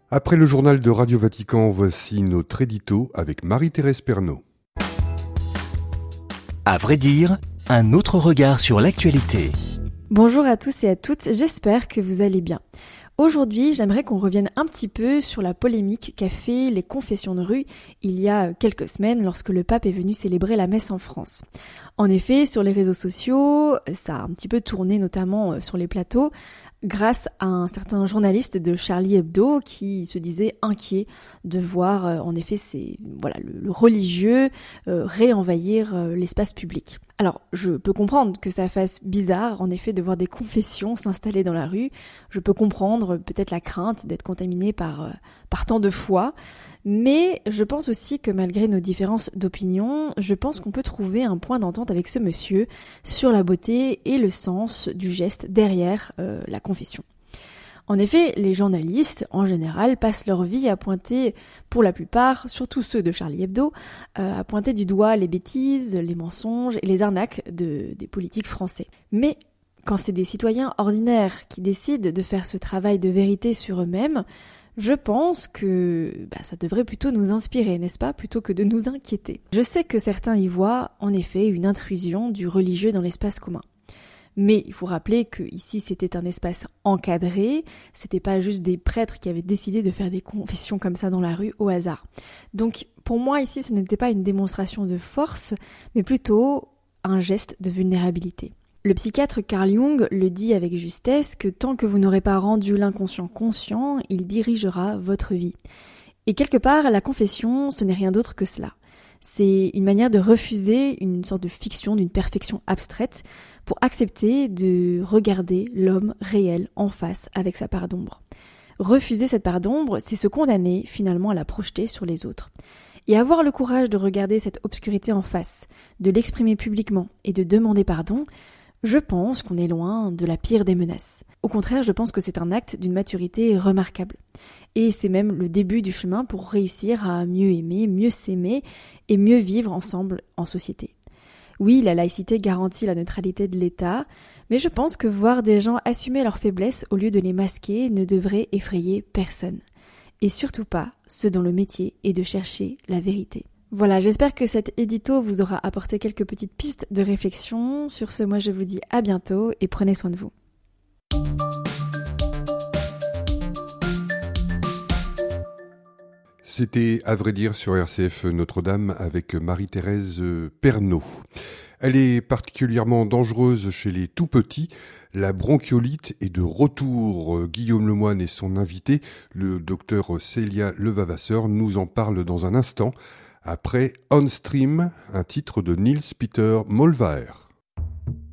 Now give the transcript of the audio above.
Après le journal de Radio Vatican, voici notre édito avec Marie-Thérèse Pernaut. À vrai dire, un autre regard sur l'actualité. Bonjour à tous et à toutes, j'espère que vous allez bien. Aujourd'hui, j'aimerais qu'on revienne un petit peu sur la polémique qu'a fait les confessions de rue il y a quelques semaines lorsque le pape est venu célébrer la messe en France. En effet, sur les réseaux sociaux, ça a un petit peu tourné notamment sur les plateaux grâce à un certain journaliste de Charlie Hebdo qui se disait inquiet de voir en effet le religieux réenvahir l'espace public. Alors, je peux comprendre que ça fasse bizarre, en effet, de voir des confessions s'installer dans la rue. Je peux comprendre peut-être la crainte d'être contaminé par tant de foi. Mais je pense aussi que malgré nos différences d'opinion, je pense qu'on peut trouver un point d'entente avec ce monsieur sur la beauté et le sens du geste derrière la confession. En effet, les journalistes, en général, passent leur vie à pointer, pour la plupart, surtout ceux de Charlie Hebdo, à pointer du doigt les bêtises, les mensonges et les arnaques des politiques français. Mais quand c'est des citoyens ordinaires qui décident de faire ce travail de vérité sur eux-mêmes, je pense que ça devrait plutôt nous inspirer, n'est-ce pas, plutôt que de nous inquiéter. Je sais que certains y voient, en effet, une intrusion du religieux dans l'espace commun. Mais il faut rappeler que ici c'était un espace encadré, c'était pas juste des prêtres qui avaient décidé de faire des confessions comme ça dans la rue au hasard. Donc pour moi ici ce n'était pas une démonstration de force, mais plutôt un geste de vulnérabilité. Le psychiatre Carl Jung le dit avec justesse que tant que vous n'aurez pas rendu l'inconscient conscient, il dirigera votre vie. Et quelque part, la confession, ce n'est rien d'autre que cela. C'est une manière de refuser une sorte de fiction, d'une perfection abstraite, pour accepter de regarder l'homme réel en face avec sa part d'ombre. Refuser cette part d'ombre, c'est se condamner finalement à la projeter sur les autres. Et avoir le courage de regarder cette obscurité en face, de l'exprimer publiquement et de demander pardon, je pense qu'on est loin de la pire des menaces. Au contraire, je pense que c'est un acte d'une maturité remarquable. Et c'est même le début du chemin pour réussir à mieux aimer, mieux s'aimer et mieux vivre ensemble en société. Oui, la laïcité garantit la neutralité de l'État, mais je pense que voir des gens assumer leurs faiblesses au lieu de les masquer ne devrait effrayer personne. Et surtout pas ceux dont le métier est de chercher la vérité. Voilà, j'espère que cet édito vous aura apporté quelques petites pistes de réflexion. Sur ce, moi je vous dis à bientôt et prenez soin de vous. C'était à vrai dire sur RCF Notre-Dame avec Marie-Thérèse Pernaut. Elle est particulièrement dangereuse chez les tout-petits. La bronchiolite est de retour. Guillaume Lemoine et son invité, le docteur Célia Levavasseur, nous en parle dans un instant. Après On Stream, un titre de Niels Peter Molvær.